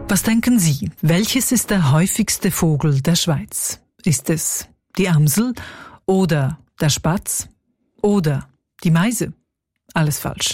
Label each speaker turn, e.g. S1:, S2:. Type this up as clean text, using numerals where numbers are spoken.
S1: Was denken Sie? Welches ist der häufigste Vogel der Schweiz? Ist es die Amsel oder der Spatz oder die Meise? Alles falsch.